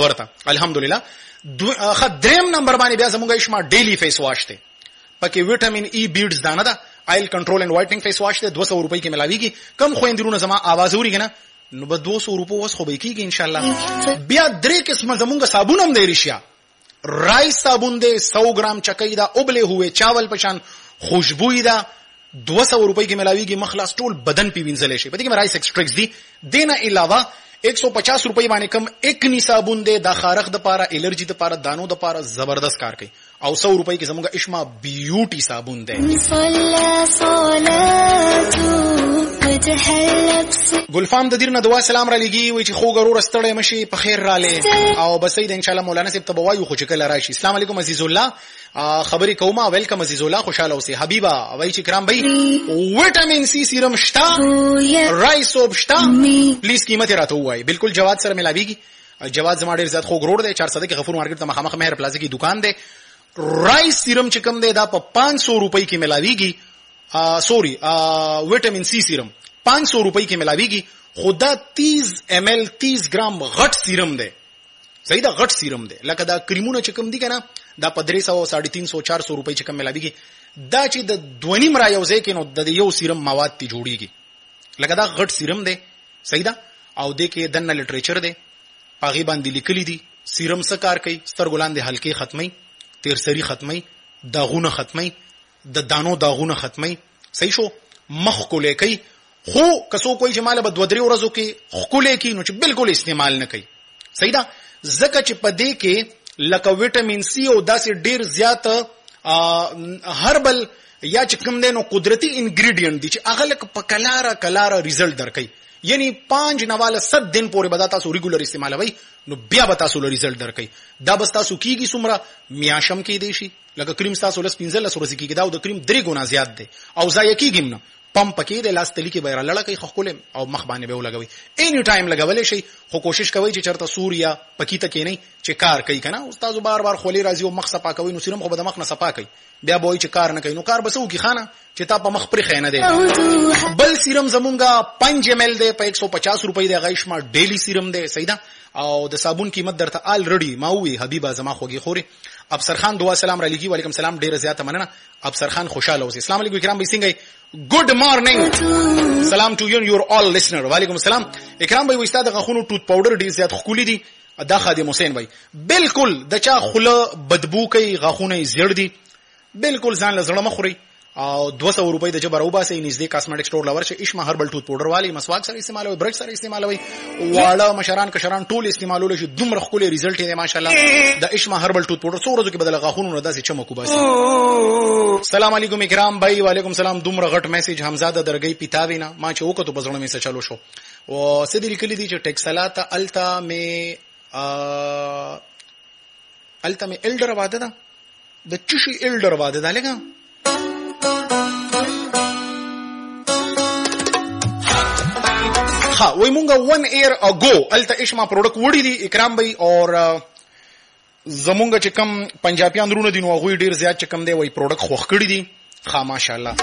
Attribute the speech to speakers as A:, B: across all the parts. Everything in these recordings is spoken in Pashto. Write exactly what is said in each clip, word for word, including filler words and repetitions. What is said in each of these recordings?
A: ورته الحمدلله. خ دریم نمبر باندې بیا زموږ اشما ډیلی فیس واش ته پکې وټامین ای بیډز دانه ده آیل کنټرول اینڈ وایټنینګ فیس واش ته دو سو روپۍ کې ملاویږي. کم خويندرونه زما आवाज اوري کنه نو به دو سو روپو وس خو به کیږي ان شاء الله. بیا درې قسمه زموږ صابون هم دی رشیا. رائس صابون دی سو گرام چکئی دا ابلے ہوئے چاول پشان خوشبوئی دا دو سو روپۍ کې ملاویږي. مخلاص ټول بدن پی وینځل شي. پدې کې رائس ایکسټریکټس دي. دینه علاوه ایک سو پچاس روپۍ باندې کم اکنی صابون دی د خارخ د پاره الرجی د پاره دانو د پاره زبردست کار کوي. او سو روپۍ کې زموږ اشما بیوټي صابون دی. ګلفام د دیر نه دعا سلام را لګي وي چې خو غرور استړې مشي په خیر را لې او بسید ان شاء الله مولانا صاحب تبوایو خو چکل راشي. السلام علیکم عزیز الله خبري کومه ویلکم عزیز الله خوشاله اوسې حبیبا وای چې کرام بھائی وټامین سی سیرم شتا رائس سوپ شتا پلیز قیمت راته وای. بالکل جواد سره ملاویږي. جواد زما ډیر زیات خو غرور دی. چار سده کې غفور مارکیټ ته مخامخ مهر پلازا کی دکان دی. رائس سیرم چې کوم دی دا په پانچ سو روپۍ کې ملاویږي. سوري وټامین سی سیرم پانچ سو روپۍ کې ملاویږي. خدا تیس ایم ایل تیس ګرام غټ سیرم دی. صحیح دا غټ سیرم دی. لکه دا کریمونه چې کوم دي کنه دا په درې سو ساڑھے تین سو چار سو روپۍ چې کوم ملاویږي دا چې د دونیم را یو ځای کې نو د یو سیرم مواد تی جوړیږي. لکه دا غټ سیرم دی. صحیح دا او د کې دنه لټریچر دی پاغي باندې لیکلي دي سیرم څه کار کوي. سترګلان دي حلقې ختمي تیر سری ختمي داغونه ختمي د دانو داغونه ختمي. صحیح شو مخ کو لیکي. خو کسو کوئی جماله بد ودري ورځو کې خولې کې نو چې بالکل استعمال نه کوي. صحیح ده زکه چې پدې کې لکه وټامین سی او داسې ډیر زیات هربل یا چې کوم دینو قدرتي انګریډینټ دي چې هغه لکه په کلاره کلاره ریزلټ درکې. یعنی پانچ نواله ست دن پورې بدا تاسو ریګولر استعمالوي نو بیا به تاسو ریزلټ درکې. دا بس تاسو کیږي سمره میاشم کې دی شي لکه کریم تاسو لس پنځه لس ورځې کېږي دا د کریم درې ګنا زیات دی او ځای کېږي نه پمپ پکې د لاس تلی کې بیره لړه کوي خخول او مخ باندې به ولګوي. اینی ټایم لګولې شي خو کوشش کوي چې چرته سوریا پکې ته کې نه چې کار کوي کنه. استاد بار بار خولي راځي او مخ صفا کوي نو سیرم خو به د مخ نه صفا کوي بیا به وي چې کار نه کوي نو کار بسو کی خانه چې تا په مخ پر خینه دی. بل سیرم زمونږه پنځه ایم ایل دی په ایک سو پچاس روپۍ دی غیشما ډیلی سیرم دی. صحیح ده او د صابون قیمت درته الریډي ما وی حبیبا زما خوږی خوري. افسر خان دعا سلام را لګي وعلیکم سلام ډیر زیات مننه افسر خان خوشاله اوسئ. السلام علیکم اکرام بھائی څنګه ګډ مارنینګ سلام ټو یو یور آل لسنر. وعلیکم السلام اکرام بھائی وستا د غخونو ټوت پاوډر ډیر زیات خولي دي. دا خادم حسین بھائی بالکل د چا خوله بدبو کوي غخونه زیړ دي بالکل ځان لزړه مخوري او دو سو روپۍ د جبر وباسي نږدې کاسمیټک سٹور لور شي اشما هربل ټوت پاوډر والی مسواک سره استعمالوي برش سره استعمالوي واړه مشران کشران ټول استعمالول شي دومره خولي ریزلټ دی ماشاءالله د اشما هربل ټوت پاوډر څو ورځې کې بدل غاخونو نه داسې چمکو باسي. السلام علیکم اکرام بھائی وعلیکم سلام. دومره غټ میسج حمزاده درګي پیتاوینا ما چې وکړو بزړه مې څه چالو شو او سدي لیکلي دي چې ټیکسلات التا مې التا مې الډر واده ده د چشي الډر واده ده لګا ها وای مونږه ون ایر اگو الته اشما پروډکټ وړي دي اکرام بھائی اور زمونږ چې کم پنجابیان درونه دي نو هغه ډیر زیات چې کم دی وای پروډکټ خوخ کړی دي ها ماشاءالله.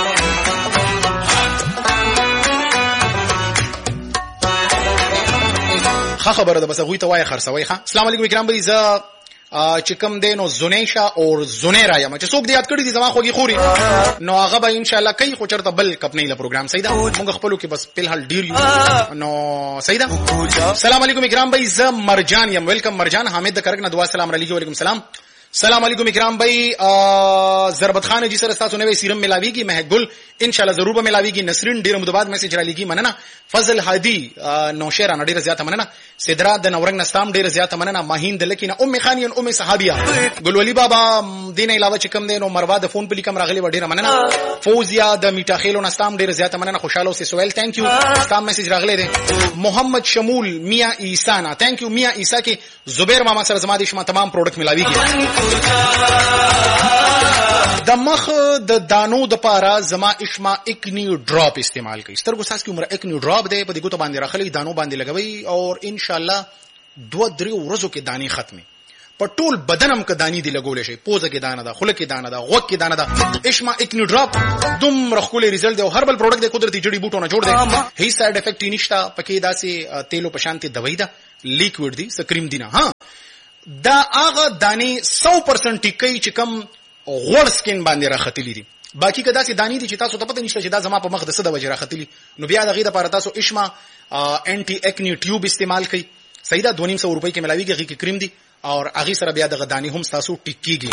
A: ها خبره ده بس غوي ته وای خرڅوي. ها السلام علیکم اکرام بھائی ز چې کم دینو زونیشا اور زونیرا یم چې څوک دې یاد کړی دي زما خوږی خوري نو هغه به ان شاء الله کوي خو چرته بل کپ نه له پروګرام. صحیح ده موږ خپلو کې بس په حال ډیر یو نو صحیح ده. السلام علیکم اکرام بھائی ز مرجان یم ویلکم مرجان. حامد د کرک نه دعا سلام علیکم وعلیکم السلام. السلام علیکم اکرام بھائی ضربت خان جی سره تاسو نوې سیرم ملاویږي مهګل ان شاء الله ضرور به ملاویږي. نسرین ډیر مدباد میسج را لګي مننه. فضل هادی نو شیر نه ډیر زیات مننه. سدرا د نورنګ نستام ډیر زیات مننه. ماهین د لکینه ام خانین ام صحابیه ګلولی بابا دین علاوه چې کم دینو مروا د فون په لیکم راغلی و ډیر مننه. فوزیا د میټا خیلو نستام ډیر زیات مننه. خوشاله اوسې سویل ثانک یو تام میسج راغلی دی. محمد شمول میا عیسانا ثانک یو میا عیسا کې زبیر ماما سره زما د شما تمام پروډکټ ملاویږي. د مخ د دانو د پاره زما اشما اکنی ډراپ استعمال کوي. سترګو ساس کی عمر اکنی ډراپ دی په دې ګوتو باندې راخلي دانو باندې لګوي اور ان شاء الله دو درې ورځو کې دانی ختمي په ټول بدنم کې دانی دی لګول شي. پوزه کې دانه ده خوله کې دانه ده غوږ کې دانه ده. اشما اکنی ډراپ دوم رخول ریزلټ دی او هربل پروډکټ دی قدرتي جړی بوټو نه جوړ دی. هیڅ سایډ افیکټ نشته پکې داسې تیلو په شانتي دوايي ده لیکوډ دی سکریم دی نه. ها دا هغه دانی سو پرسنټ ټیکي چې کم غوړ سکین باندې راختلی دي. باقی کدا سي دانی دي چې تاسو ته پته نشته چې دا زما په مخ د څه د وجه راختلی، نو بیا دغه لپاره تاسو اشما انټي اکنی ټیوب استعمال کړئ. سیدا دو نیم سو روپۍ کې ملاویږي، هغه کې کریم دي او هغه سره بیا دغه دانی هم تاسو ټیکيږي.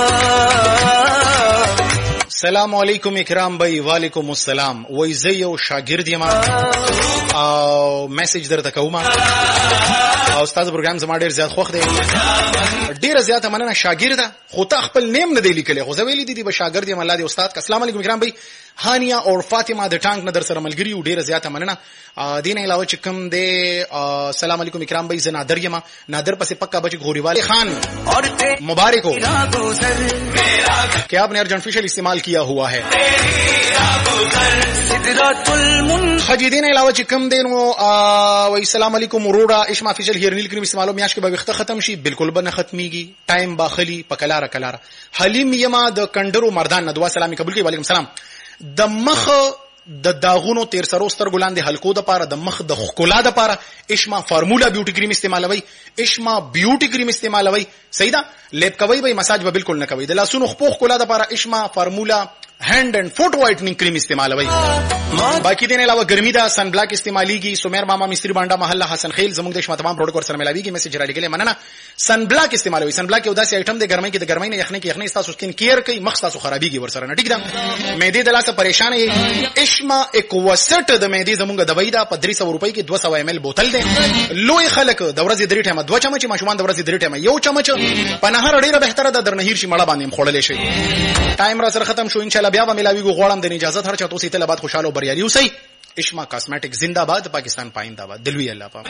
A: السلام علیکم اکرام بھائی. وعلیکم السلام. وای زه یو شاګرد یم او میسج درته کوم او استاد پروګرام زما ډیر زیات خوښ دی، ډیر زیات مننه. شاګرد خو ته خپل نیم نه دی لیکلی، خو زه ویلی دي به شاګرد یم. الله دې استاد کا. السلام علیکم اکرام بھائی. هانیا اور فاطمه د ټانک نه در سره ملګری او ډیر زیات مننه. دین علاوه چې کوم دی السلام علیکم اکرام بھائی. زه نادر یم، نادر پسې پکا بچ غوریوال خان مبارک ہو کہ آپ نے ارجنٹ فیشل استعمال کیا ہوا ہے. خجیدین علاوه چې کوم دی نو وای السلام علیکم وروړه اشما فیشل هیر نیل کریم استعمالو میاش کې به وخت ختم شي، بالکل به نه ختميږي، ټایم باخلی پکلاره کلاره. حلیم یما د کندرو مردان نه دعا سلامي قبول کړي. وعلیکم السلام. د مخ د داغونو تیر سرو ستر ګلان د حلقو د پاره، د مخ د خکولا د پاره اشما فارمولا بیوټي کریم استعمالوي، اشما بیوټي کریم استعمالوي. صحیح ده. لیپ کوي به مساج به بالکل نه کوي. د لاسونو خپو خکولا د پاره اشما فارمولا هاند اینڈ فوٹ وائٹننگ کریم استعمالوي. باقی دین علاوه ګرمي دا سن بلاک استعماليږي. سمیر ماما مستری باندې محله حسن خیل زموږ د شمه تمام پروډکټ سره ملاويږي. میسج را لګلې مننه. سن بلاک استعمالوي. سن بلاک یو داسې آیټم دی ګرمۍ کې د ګرمۍ نه یخنۍ کې یخنۍ تاسو سکین کیر کوي، مخ تاسو خرابيږي ورسره نه. ټیک ده. معدې د لاسه پریشان یې اشما اکوسټ د معدې زموږ د دوايي دا په درې سوه روپۍ کې دوه سوه ایم ایل بوتل دی. لوی خلک د ورځې درې ټیمه دوه چمچ، ماشومان د ورځې درې ټیمه یو چمچ په نهار ډیره بهتره ده. درنهیر شي مړه باندې خړلې شي. ټایم را سره ختم شو، ان شاء الله بیا به ملاويږو. غواړم د اجازه هر چا توسي ته بعد خوشاله او بریالي اوسئ. اشما کاسمیټک زنده باد. پاکستان پاینده باد. دلوي الله پاک.